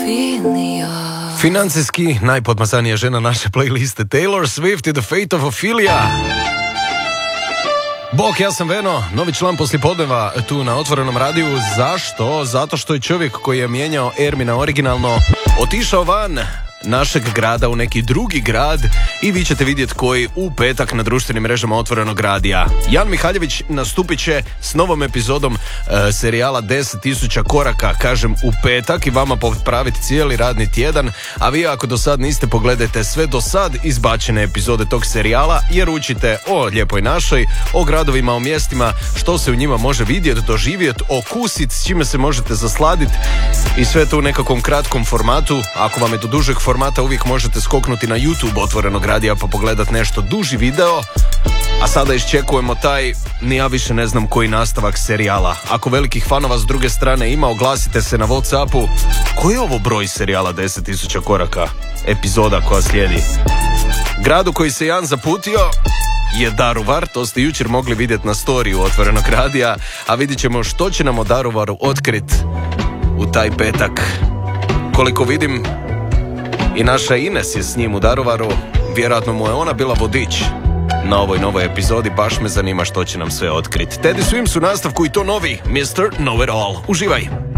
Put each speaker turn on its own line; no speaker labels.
Financijski najpodmazanija žena naše playliste Taylor Swift i The Fate of Ophelia. Bok, ja sam Veno, novi član poslijepodneva tu na Otvorenom radiju. Zašto? Zato što je čovjek koji je mijenjao Ermina originalno otišao van našeg grada u neki drugi grad i vi ćete vidjeti koji u petak na društvenim mrežama Otvorenog radija. Jan Mihaljević nastupit će s novom epizodom serijala 10.000 koraka, kažem u petak, i vama popraviti cijeli radni tjedan, a vi ako do sad niste, pogledajte sve do sad izbačene epizode tog serijala jer učite o Lijepoj našoj, o gradovima, o mjestima, što se u njima može vidjeti, doživjeti, okusiti, s čime se možete zasladiti i sve to u nekakvom kratkom formatu. Ako vam je do dužeg formata, uvijek možete skoknuti na YouTube Otvorenog radija pa pogledat nešto duži video. A sada iščekujemo taj, ni ja više ne znam koji nastavak serijala. Ako velikih fanova s druge strane ima, oglasite se na Whatsappu. Koji je ovo broj serijala 10.000 koraka? Epizoda koja slijedi. Gradu koji se Jan zaputio je Daruvar, to ste jučer mogli vidjeti na storiju Otvorenog radija, a vidjet ćemo što će nam o Daruvaru otkrit u taj petak. Koliko vidim, i naša Ines je s njim u Daruvaru, vjerojatno mu je ona bila vodič na ovoj novoj epizodi, baš me zanima što će nam sve otkriti. Teddy Swims u nastavku i to novi Mr. Know It All. Uživaj!